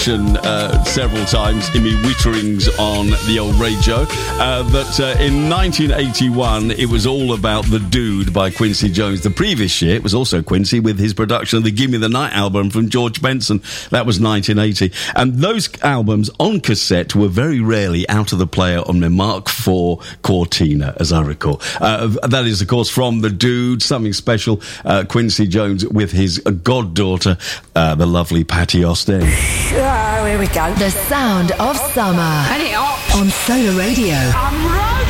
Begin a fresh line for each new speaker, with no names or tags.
Several times in me witterings on the old radio that in 1981 it was all about The Dude by Quincy Jones. The previous year it was also Quincy with his production of the Gimme the Night album from George Benson. That was 1980, and those albums on cassette were very rarely out of the player on my Mark IV Cortina, as I recall. That is of course from The Dude, something special, Quincy Jones with his goddaughter, the lovely Patti Austin.
Here we go.
The sound of summer.
And it up.
On Solar Radio.
I'm right.